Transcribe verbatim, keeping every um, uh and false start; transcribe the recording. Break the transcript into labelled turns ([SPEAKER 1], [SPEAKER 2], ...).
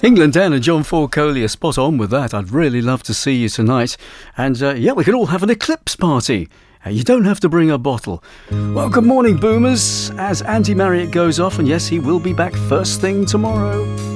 [SPEAKER 1] England Dan and John Ford Coley are spot on with that. I'd really love to see you tonight. And uh, yeah, we can all have an eclipse party. Uh, you don't have to bring a bottle. Well, good morning, Boomers, as Andy Marriott goes off. And yes, he will be back first thing tomorrow.